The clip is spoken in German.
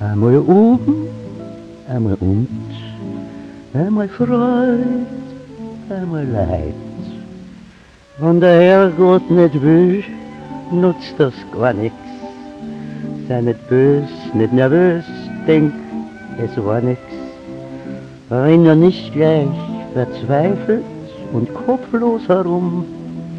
Einmal oben, einmal unt, einmal Freud, einmal Leid. Wenn der Herrgott nicht will, nutzt das gar nix. Sei nicht bös, nicht nervös, denk, es war nix. Renn ja nicht gleich verzweifelt und kopflos herum,